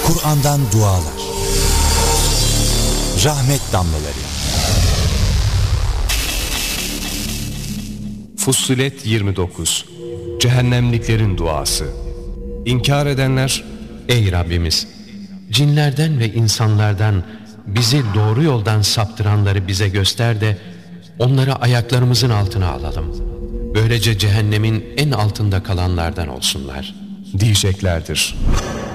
Kur'an'dan dualar, rahmet damlaları. Fussilet 29. Cehennemliklerin duası. İnkar edenler, ey Rabbimiz, cinlerden ve insanlardan bizi doğru yoldan saptıranları bize göster de onları ayaklarımızın altına alalım. Böylece cehennemin en altında kalanlardan olsunlar diyeceklerdir.